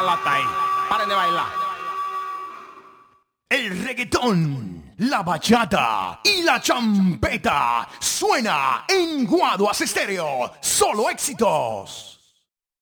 lata ahí. Paren de bailar. El reggaetón, la bachata y la champeta suena en Guaduas Estéreo. Solo éxitos.